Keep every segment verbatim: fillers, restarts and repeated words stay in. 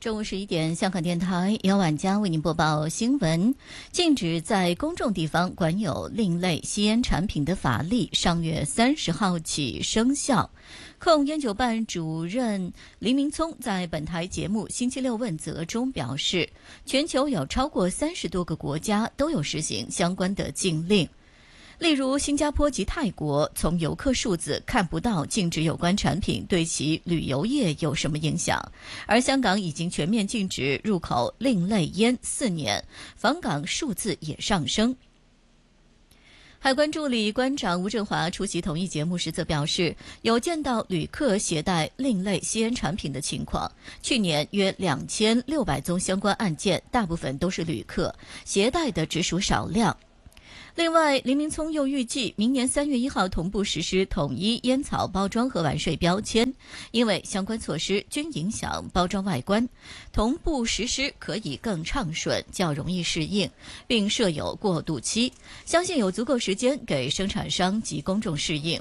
中午十一点，香港电台姚婉佳为您播报新闻。禁止在公众地方管有另类吸烟产品的法例上月三十号起生效。控烟酒办主任黎明聪在本台节目星期六问责中表示，全球有超过三十多个国家都有实行相关的禁令。例如新加坡及泰国，从游客数字看不到禁止有关产品对其旅游业有什么影响，而香港已经全面禁止入口另类烟四年，访港数字也上升。海关助理关长吴振华出席同一节目时则表示，有见到旅客携带另类吸烟产品的情况，去年约两千六百宗相关案件，大部分都是旅客携带的，只属少量。另外，黎明聪又预计明年三月一号同步实施统一烟草包装和完税标签，因为相关措施均影响包装外观，同步实施可以更畅顺，较容易适应，并设有过渡期，相信有足够时间给生产商及公众适应。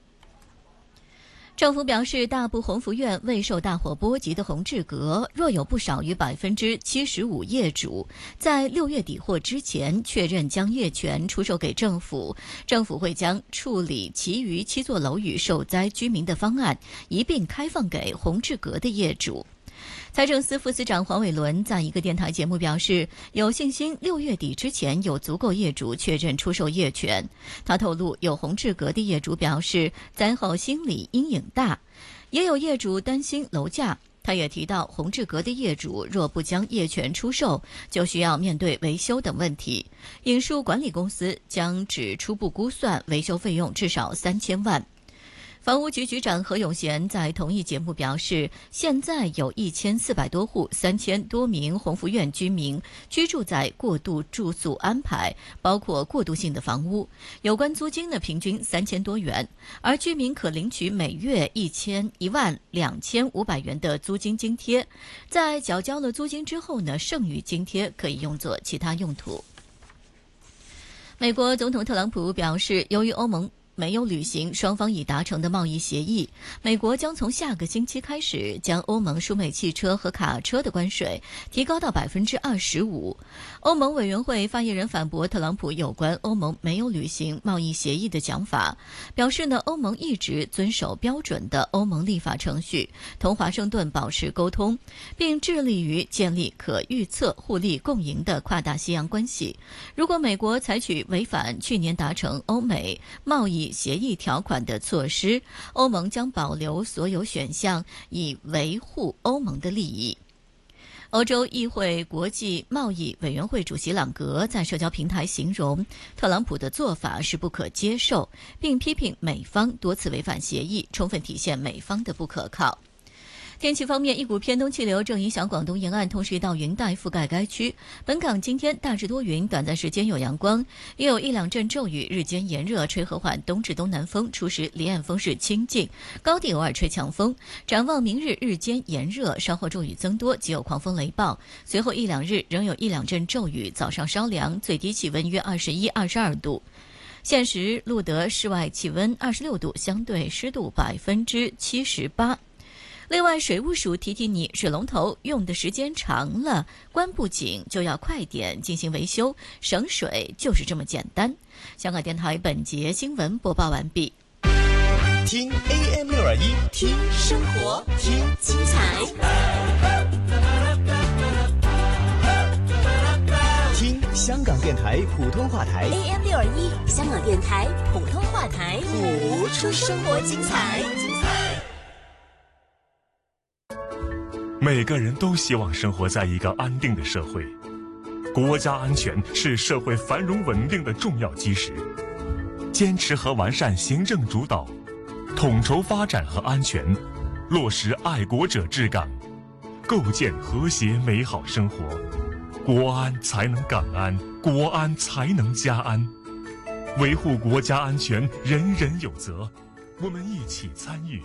政府表示，大埔鸿福苑未受大火波及的宏志阁，若有不少于百分之七十五业主在六月底或之前确认将业权出售给政府，政府会将处理其余七座楼宇受灾居民的方案一并开放给宏志阁的业主。财政司副司长黄伟伦在一个电台节目表示，有信心六月底之前有足够业主确认出售业权。他透露，有宏志阁的业主表示灾后心理阴影大，也有业主担心楼价。他也提到，宏志阁的业主若不将业权出售，就需要面对维修等问题。引述管理公司将只初步估算维修费用至少三千万。房屋局局长何永贤在同一节目表示，现在有一千四百多户、三千多名鸿福苑居民居住在过渡住宿安排，包括过渡性的房屋，有关租金呢平均三千多元，而居民可领取每月一千一万两千五百元的租金津贴，在缴交了租金之后呢，剩余津贴可以用作其他用途。美国总统特朗普表示，由于欧盟没有履行双方已达成的贸易协议，美国将从下个星期开始将欧盟输美汽车和卡车的关税提高到百分之二十五。欧盟委员会发言人反驳特朗普有关欧盟没有履行贸易协议的讲法，表示呢，欧盟一直遵守标准的欧盟立法程序，同华盛顿保持沟通，并致力于建立可预测、互利共赢的跨大西洋关系。如果美国采取违反去年达成欧美贸易协议条款的措施，欧盟将保留所有选项，以维护欧盟的利益。欧洲议会国际贸易委员会主席朗格在社交平台形容特朗普的做法是不可接受，并批评美方多次违反协议，充分体现美方的不可靠。天气方面，一股偏东气流正影响广东沿岸，同时一道云带覆盖该区。本港今天大致多云，短暂时间有阳光，也有一两阵骤雨，日间炎热，吹和缓东至东南风，初时离岸风势清劲，高地偶尔吹强风。展望明日日间炎热，稍后骤雨增多，即有狂风雷暴。随后一两日仍有一两阵骤雨，早上稍凉，最低气温约二十一、二十二度。现时录得室外气温二十六度，相对湿度百分之七十八。另外，水务署提提你，水龙头用的时间长了，关不紧就要快点进行维修，省水就是这么简单。香港电台本节新闻播报完毕。 听 A M 六二一，听生活，听精彩，听香港电台普通话台 A M 六二一，香港电台普通话台， 谱出生活精彩。 每个人都希望生活在一个安定的社会，国家安全是社会繁荣稳定的重要基石。坚持和完善行政主导，统筹发展和安全，落实爱国者治港，构建和谐美好生活，国安才能港安，国安才能家安。维护国家安全，人人有责，我们一起参与。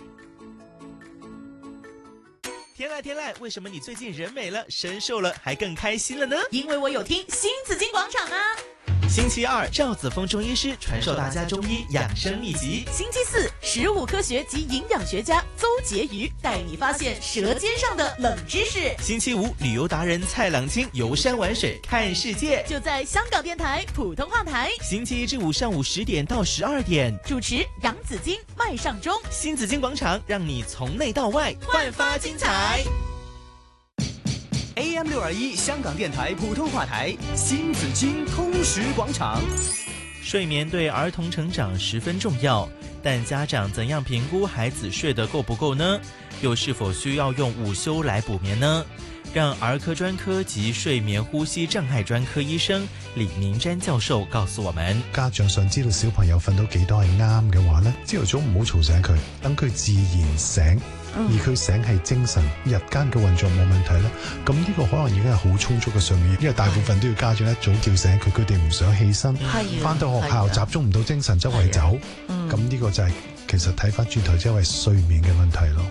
天籁天籁，为什么你最近人美了，身瘦了，还更开心了呢？ 因为我有听新紫金广场啊。 星期二，赵子峰中医师传授大家中医养生秘籍。 星期四，食物科学及营养学家邹婕妤带你发现舌尖上的冷知识。 星期五，旅游达人蔡朗清游山玩水看世界， 就在香港电台普通话台。 星期一至五上午十点到十二点， 主持杨紫金、麦尚中， 新紫金广场让你从内到外焕发精彩。 A M 六二一香港电台普通话台，新紫金通识广场。 睡眠对儿童成长十分重要，但家长怎样评估孩子睡得够不够呢？又是否需要用午休来補眠呢？讓兒科專科及睡眠呼吸障礙專科醫生李明瞻教授告訴我們： 家長想知道小朋友瞓到幾多係啱嘅話呢，朝頭早唔好嘈醒佢，等佢自然醒，而佢醒係精神，日間嘅運作冇問題咧。咁呢個可能已經係好充足嘅睡眠，因為大部分都要家長一早叫醒佢，佢哋唔想起身，翻到學校集中唔到精神，周圍走。咁呢個就係其實睇翻轉頭，即係睡眠嘅問題咯。